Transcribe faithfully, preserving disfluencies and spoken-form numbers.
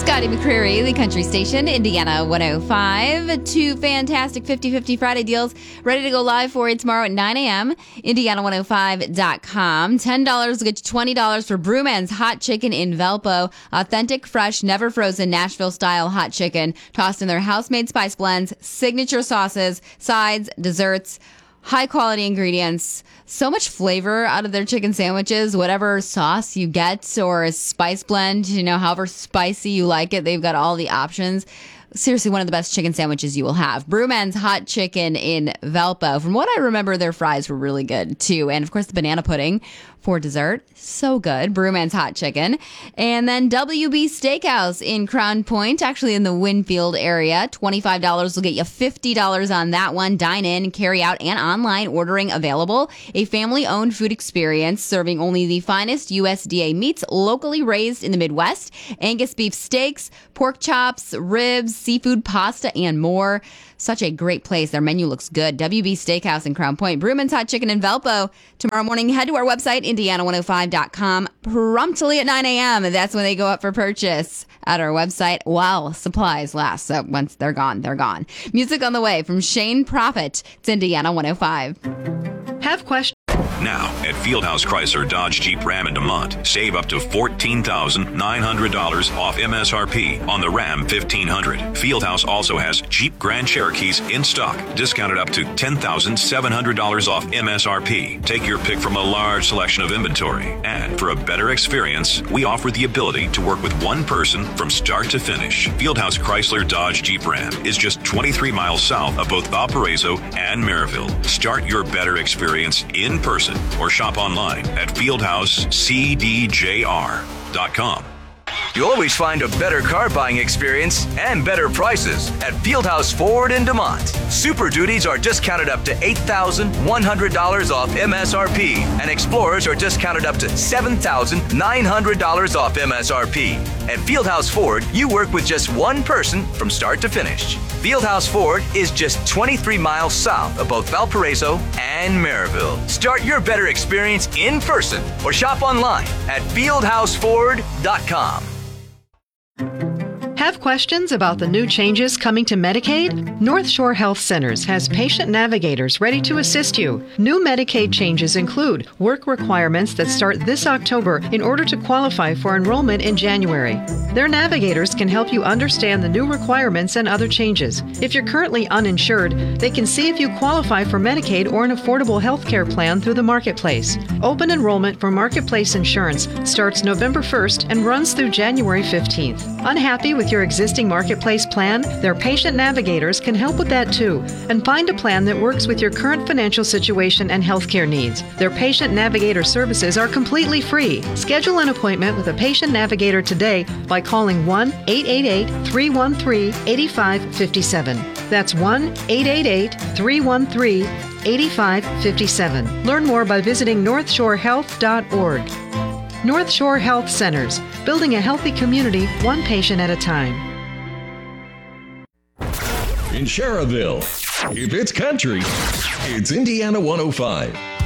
Scotty McCreery, the country station, Indiana one oh five. Two fantastic fifty-fifty Friday deals ready to go live for you tomorrow at nine a.m. Indiana one oh five dot com. ten dollars will get you twenty dollars for Brewman's Hot Chicken in Valpo. Authentic, fresh, never frozen Nashville-style hot chicken tossed in their house-made spice blends, signature sauces, sides, desserts, high-quality ingredients. So much flavor out of their chicken sandwiches. Whatever sauce you get or a spice blend, you know, however spicy you like it, they've got all the options. Seriously, one of the best chicken sandwiches you will have. Brewman's Hot Chicken in Valpo. From what I remember, their fries were really good, too. And, of course, the banana pudding for dessert. So good. Brewman's Hot Chicken. And then W B Steakhouse in Crown Point, actually in the Winfield area. twenty-five dollars will get you fifty dollars on that one. Dine in, carry out, and online ordering available. A family-owned food experience serving only the finest U S D A meats locally raised in the Midwest. Angus beef steaks, pork chops, ribs, seafood pasta, and more. Such a great place. Their menu looks good. W B Steakhouse in Crown Point. Brewman's Hot Chicken in Valpo. Tomorrow morning, head to our website, Indiana one oh five dot com, promptly at nine a.m. That's when they go up for purchase at our website while supplies last. So once they're gone, they're gone. Music on the way from Shane Prophet. It's Indiana one oh five. Have questions? Now, at Fieldhouse Chrysler Dodge Jeep Ram in DeMont, save up to fourteen thousand nine hundred dollars off M S R P on the Ram fifteen hundred. Fieldhouse also has Jeep Grand Cherokees in stock, discounted up to ten thousand seven hundred dollars off M S R P. Take your pick from a large selection of inventory. And for a better experience, we offer the ability to work with one person from start to finish. Fieldhouse Chrysler Dodge Jeep Ram is just twenty-three miles south of both Valparaiso and Maryville. Start your better experience in person or shop online at fieldhouse c d j r dot com. You'll always find a better car buying experience and better prices at Fieldhouse Ford in DeMont. Super Duties are discounted up to eight thousand one hundred dollars off M S R P, and Explorers are discounted up to seven thousand nine hundred dollars off M S R P. At Fieldhouse Ford, you work with just one person from start to finish. Fieldhouse Ford is just twenty-three miles south of both Valparaiso and Maryville. Start your better experience in person or shop online at fieldhouse ford dot com. Have questions about the new changes coming to Medicaid? North Shore Health Centers has patient navigators ready to assist you. New Medicaid changes include work requirements that start this October in order to qualify for enrollment in January. Their navigators can help you understand the new requirements and other changes. If you're currently uninsured, they can see if you qualify for Medicaid or an affordable health care plan through the Marketplace. Open enrollment for Marketplace insurance starts November first and runs through January fifteenth. Unhappy with your existing Marketplace plan? Their patient navigators can help with that too, and find a plan that works with your current financial situation and healthcare needs. Their patient navigator services are completely free. Schedule an appointment with a patient navigator today by calling one eight eight eight, three one three, eight five five seven. That's one eight eight eight, three one three, eight five five seven. Learn more by visiting north shore health dot org. North Shore Health Centers, building a healthy community one patient at a time. In Sherrville, if it's country, it's Indiana one oh five.